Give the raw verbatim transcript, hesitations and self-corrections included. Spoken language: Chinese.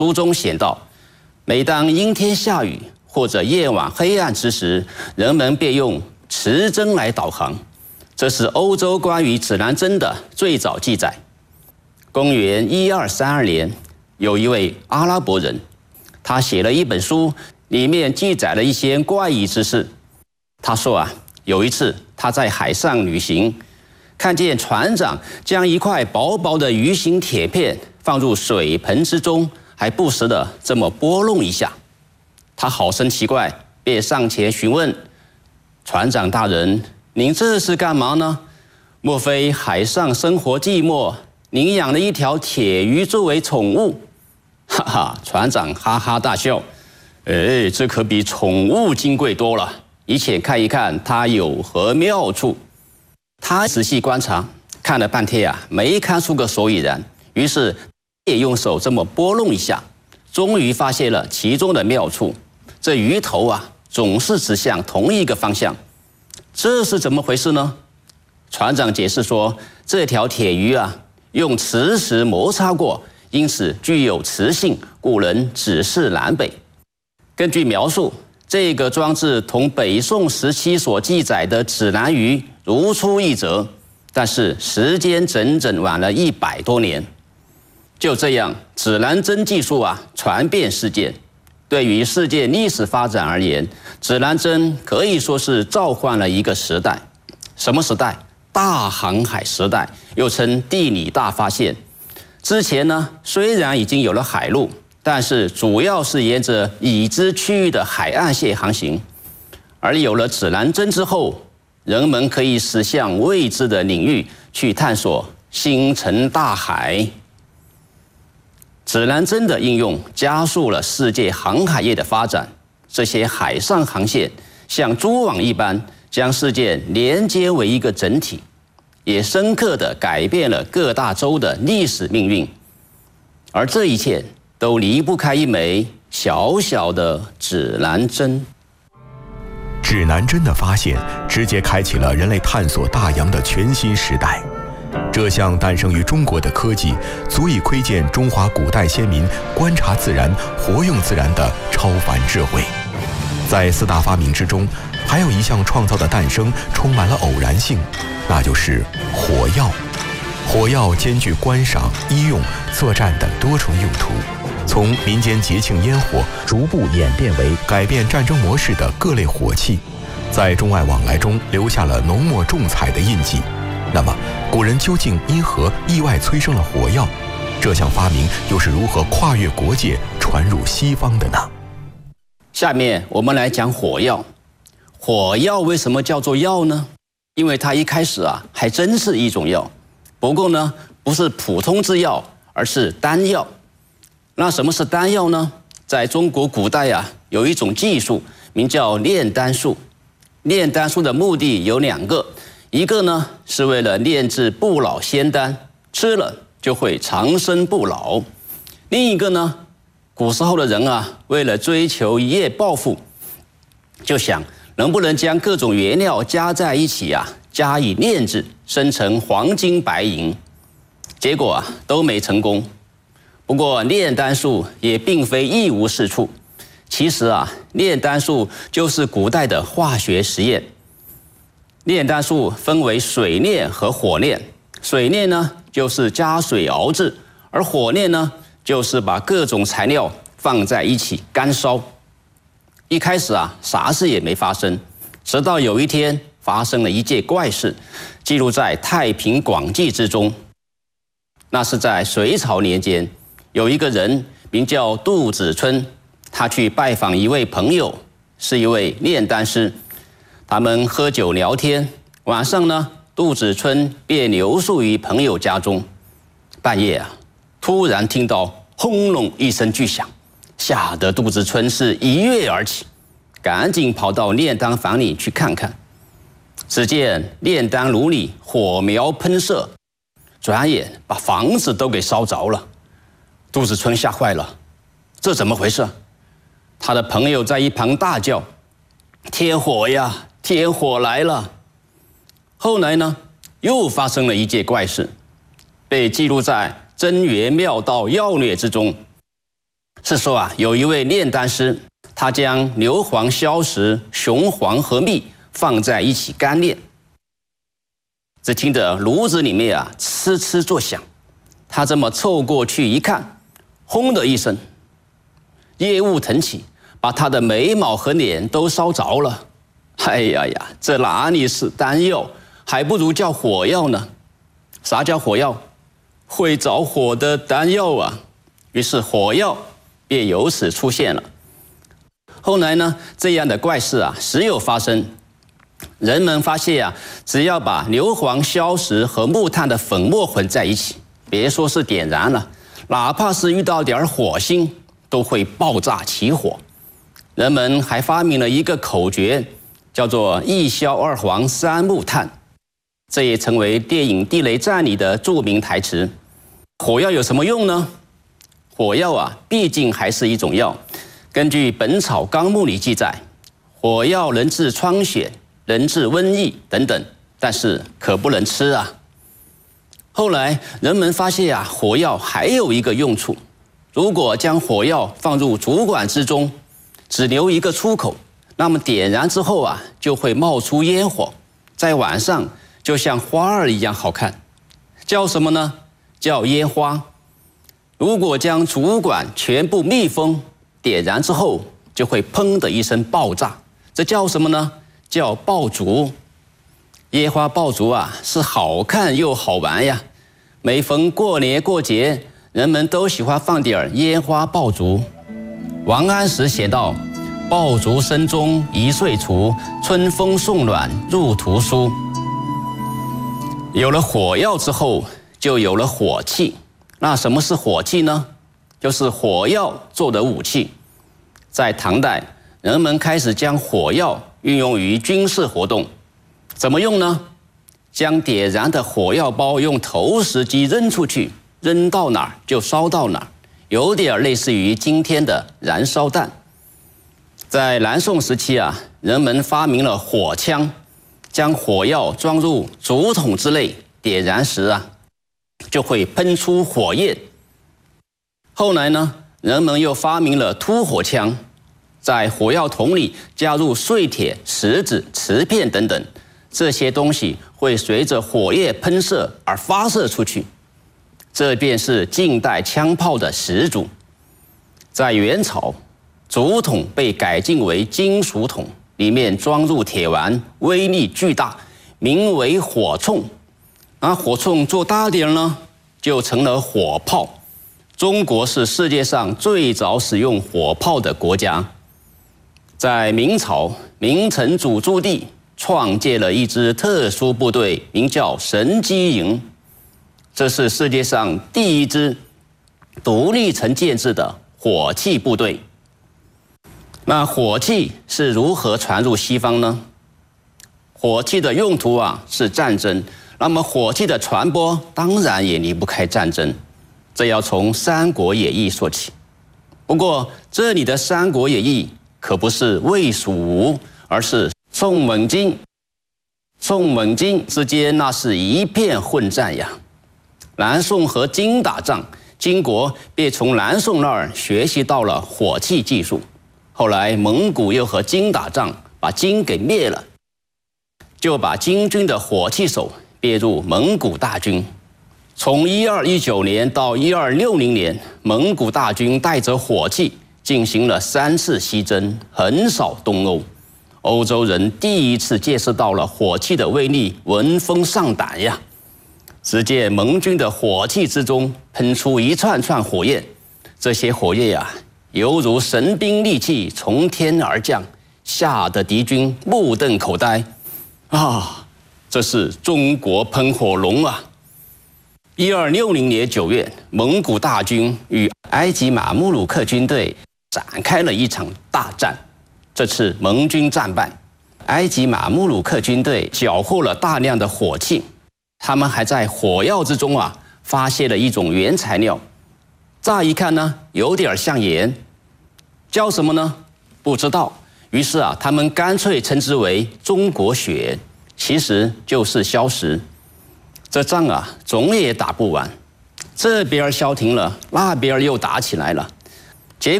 书中写道，每当阴天下雨或者夜晚黑暗之时，人们便用持针来导航。这是欧洲关于指南针的最早记载。公元一二三二年，有一位阿拉伯人，他写了一本书，里面记载了一些怪异之事。他说啊，有一次他在海上旅行，看见船长将一块薄薄的鱼形铁片放入水盆之中，还不时的这么拨弄一下。他好生奇怪，便上前询问船长大人，您这是干嘛呢？莫非海上生活寂寞，您养了一条铁鱼作为宠物？哈哈，船长哈哈大笑，哎，这可比宠物金贵多了，一且看一看它有何妙处。他仔细观察，看了半天啊，没看出个所以然，于是也用手这么拨弄一下，终于发现了其中的妙处。这鱼头啊，总是指向同一个方向，这是怎么回事呢？船长解释说，这条铁鱼啊，用磁石摩擦过，因此具有磁性，故能指示南北。根据描述，这个装置同北宋时期所记载的指南鱼如出一辙，但是时间整整晚了一百多年。就这样，指南针技术啊，传遍世界。对于世界历史发展而言，指南针可以说是召唤了一个时代。什么时代？大航海时代，又称地理大发现。之前呢，虽然已经有了海路，但是主要是沿着已知区域的海岸线航行。而有了指南针之后，人们可以驶向未知的领域去探索星辰大海。指南针的应用加速了世界航海业的发展，这些海上航线像蛛网一般将世界连接为一个整体，也深刻地改变了各大洲的历史命运。而这一切都离不开一枚小小的指南针。 指南针的发现直接开启了人类探索大洋的全新时代。这项诞生于中国的科技，足以窥见中华古代先民观察自然、活用自然的超凡智慧。在四大发明之中，还有一项创造的诞生充满了偶然性，那就是火药。火药兼具观赏、医用、作战等多重用途，从民间节庆烟火逐步演变为改变战争模式的各类火器，在中外往来中留下了浓墨重彩的印记。那么，古人究竟因何意外催生了火药？这项发明又是如何跨越国界传入西方的呢？ 下面我们来讲火药。火药为什么叫做药呢？因为它一开始啊，还真是一种药，不过呢，不是普通之药，而是丹药。那什么是丹药呢？在中国古代啊，有一种技术名叫炼丹术。炼丹术的目的有两个。一个呢，是为了炼制不老仙丹，吃了就会长生不老。另一个呢，古时候的人啊，为了追求一夜暴富，就想能不能将各种原料加在一起啊，加以炼制，生成黄金白银。结果啊，都没成功。不过炼丹术也并非一无是处。其实啊，炼丹术就是古代的化学实验。炼丹术分为水炼和火炼。水炼呢，就是加水熬制，而火炼呢，就是把各种材料放在一起干烧。一开始啊，啥事也没发生，直到有一天发生了一件怪事，记录在《太平广记》之中。那是在隋朝年间，有一个人名叫杜子春，他去拜访一位朋友，是一位炼丹师。他们喝酒聊天，晚上呢，杜子春便留宿于朋友家中。半夜啊，突然听到轰隆一声巨响，吓得杜子春是一跃而起，赶紧跑到炼丹房里去看看。只见炼丹炉里火苗喷射，转眼把房子都给烧着了。杜子春吓坏了，这怎么回事？他的朋友在一旁大叫：“天火呀！天火来了！”后来呢，又发生了一件怪事，被记录在《真元妙道要略》之中。 是说啊，有一位炼丹师，他将硫磺、硝石、雄黄和蜜放在一起干炼。只听着炉子里面啊呲呲作响，他这么凑过去一看，轰的一声，烟雾腾起，把他的眉毛和脸都烧着了。哎呀呀，这哪里是丹药，还不如叫火药呢。啥叫火药？会着火的丹药啊。于是火药便由此出现了。后来呢，这样的怪事啊时有发生。人们发现啊，只要把硫磺、硝石和木炭的粉末混在一起，别说是点燃了，哪怕是遇到点火星，都会爆炸起火。人们还发明了一个口诀，叫做一硝二黄三木炭，这也成为电影《地雷战》里的著名台词。火药有什么用呢？火药啊，毕竟还是一种药。根据《本草纲目》里记载，火药能治疮癣，能治瘟疫等等，但是可不能吃啊。后来人们发现啊，火药还有一个用处，如果将火药放入竹管之中，只留一个出口，那么点燃之后啊，就会冒出烟火，在晚上就像花儿一样好看，叫什么呢？叫烟花。如果将竹管全部密封，点燃之后就会砰的一声爆炸，这叫什么呢？叫爆竹。烟花爆竹啊，是好看又好玩呀。每逢过年过节，人们都喜欢放点烟花爆竹。王安石写道：爆竹声中一岁除，春风送暖入屠苏。有了火药之后，就有了火器。那什么是火器呢？就是火药做的武器。在唐代，人们开始将火药运用于军事活动。怎么用呢？将点燃的火药包用投石机扔出去，扔到哪儿就烧到哪儿，有点类似于今天的燃烧弹。在南宋时期啊，人们发明了火枪，将火药装入竹筒之内，点燃时啊，就会喷出火焰。后来呢，人们又发明了突火枪，在火药桶里加入碎铁、石子、瓷片等等，这些东西会随着火焰喷射而发射出去。这便是近代枪炮的始祖。在元朝，竹筒被改进为金属桶，里面装入铁丸，威力巨大，名为火铳。而火铳做大点呢，就成了火炮。中国是世界上最早使用火炮的国家。在明朝，明成祖朱棣创建了一支特殊部队，名叫神机营。这是世界上第一支独立成建制的火器部队。那火器是如何传入西方呢？火器的用途啊是战争，那么火器的传播当然也离不开战争。这要从《三国演义》说起。不过这里的《三国演义》可不是魏蜀吴，而是宋蒙金。宋蒙金之间那是一片混战呀。南宋和金打仗，金国便从南宋那儿学习到了火器技术。后来蒙古又和金打仗，把金给灭了，就把金军的火器手编入蒙古大军。从一二一九年到一二六零年，蒙古大军带着火器进行了三次西征，横扫东欧。欧洲人第一次见识到了火器的威力，闻风丧胆呀！只见盟军的火器之中喷出一串串火焰，这些火焰呀，犹如神兵利器从天而降，吓得敌军目瞪口呆。啊，这是中国喷火龙啊！一二六零年九月，蒙古大军与埃及马穆鲁克军队展开了一场大战。这次蒙军战败，埃及马穆鲁克军队缴获了大量的火器，他们还在火药之中啊发现了一种原材料，乍一看呢有点像盐，叫什么呢？不知道。于是啊，他们干脆称之为中国血，其实就是硝石。这仗啊总也打不完，这边消停了，那边又打起来了。